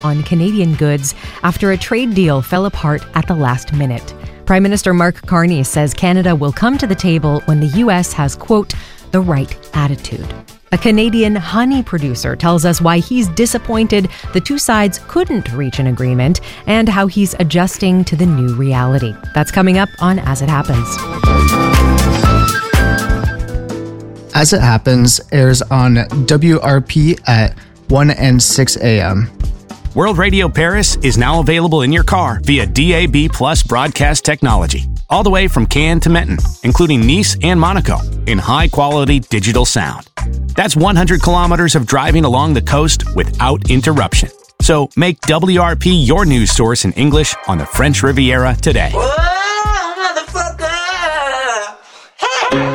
on Canadian goods after a trade deal fell apart at the last minute. Prime Minister Mark Carney says Canada will come to the table when the U.S. has, quote, the right attitude. A Canadian honey producer tells us why he's disappointed the two sides couldn't reach an agreement and how he's adjusting to the new reality. That's coming up on As It Happens. As It Happens airs on WRP at 1 and 6 a.m. World Radio Paris is now available in your car via DAB Plus broadcast technology, all the way from Cannes to Menton, including Nice and Monaco, in high-quality digital sound. That's 100 kilometers of driving along the coast without interruption. So make WRP your news source in English on the French Riviera today.